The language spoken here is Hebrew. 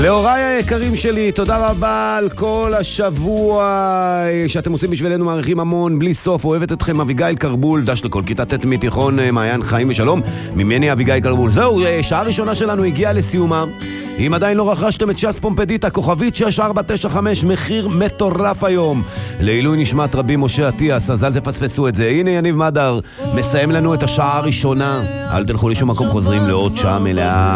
להוריי היקרים שלי, תודה רבה על כל השבוע שאתם עושים בשבילנו, מעריכים המון, בלי סוף. אוהבת אתכם, אביגיל קרבול, דש לכל כיתה ט' מתיכון מעיין חיים ושלום, ממני אביגיל קרבול. זהו, שעה ראשונה שלנו הגיעה לסיומה. אם עדיין לא רכשתם את שס פומפדיטה, כוכבית 6495, מחיר מטורף היום. לעילוי נשמת רבי משה עטיאס, אז אל תפספסו את זה. הנה יניב מדר מסיים לנו את השעה הראשונה. אל תלכו לשום מקום, חוזרים לעוד שעה מלאה.